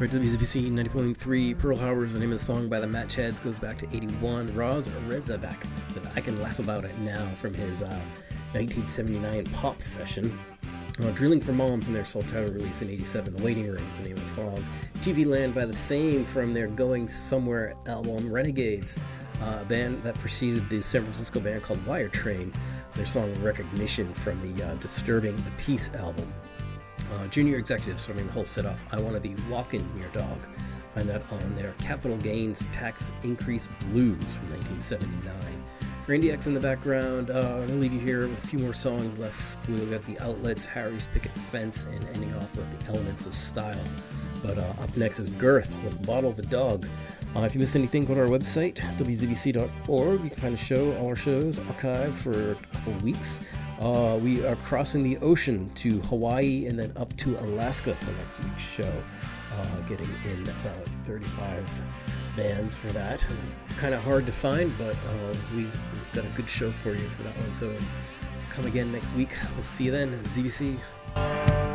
Right, WZBC 90.3, Pearl Harbor's the name of the song by the Match Heads, goes back to 81. Roz Rezabek with I Can Laugh About It Now from his 1979 pop session. Drilling for Mom from their self-titled release in 87, The Waiting Room is the name of the song. TV Land by the Same from their Going Somewhere album. Renegades, a band that preceded the San Francisco band called Wire Train, their song Recognition from the Disturbing the Peace album. Junior Executives starting the whole set off, I Want to Be Walking Your Dog. Find that on their Capital Gains Tax Increase Blues from 1979. Randy X in the background. I'm going to leave you here with a few more songs left. We've got The Outlets, Harry's Picket Fence, and ending off with The Elements of Style. But up next is Girth with Bottle the Dog. If you missed anything, go to our website, wzbc.org. You can find the show, all our shows, archived for a couple of weeks. We are crossing the ocean to Hawaii and then up to Alaska for next week's show. Getting in about 35 bands for that. Kind of hard to find, but we've got a good show for you for that one. So come again next week. We'll see you then. ZBC.